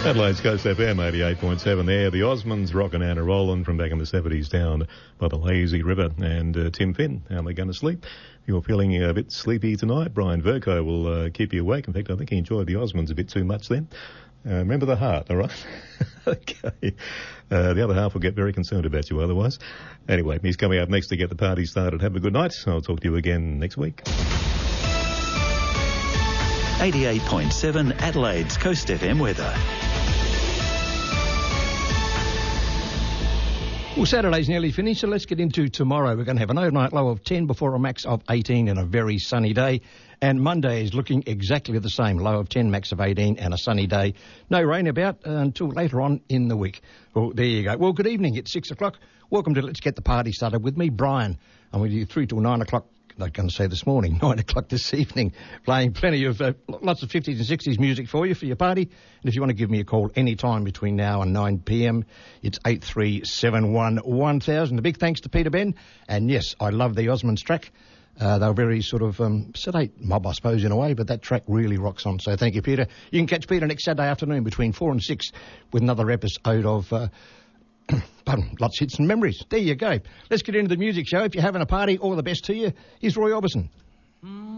Adelaide's Coast FM 88.7 there. The Osmonds rocking and rolling from back in the 70s down by the lazy river. And Tim Finn, how am I going to sleep? If you're feeling a bit sleepy tonight, Brian Verco will keep you awake. In fact, I think he enjoyed the Osmonds a bit too much then. Remember the heart, all right? Okay. The other half will get very concerned about you otherwise. Anyway, he's coming up next to get the party started. Have a good night. I'll talk to you again next week. 88.7 Adelaide's Coast FM weather. Well, Saturday's nearly finished, so let's get into tomorrow. We're going to have an overnight low of 10 before a max of 18 and a very sunny day. And Monday is looking exactly the same, low of 10, max of 18 and a sunny day. No rain about until later on in the week. Well, there you go. Well, good evening. It's 6 o'clock. Welcome to Let's Get the Party Started with me, Brian. I'm with you through till 9 o'clock. I'm going to say this morning, 9 o'clock this evening, playing plenty of lots of 50s and 60s music for you for your party. And if you want to give me a call any time between now and 9 p.m, it's 8371 1000. A big thanks to Peter Ben. And yes, I love the Osmonds track. They were very sort of sedate mob, I suppose, in a way, but that track really rocks on. So thank you, Peter. You can catch Peter next Saturday afternoon between 4 and 6 with another episode of... lots of hits and memories. There you go. Let's get into the music show. If you're having a party, all the best to you. Here's Roy Orbison.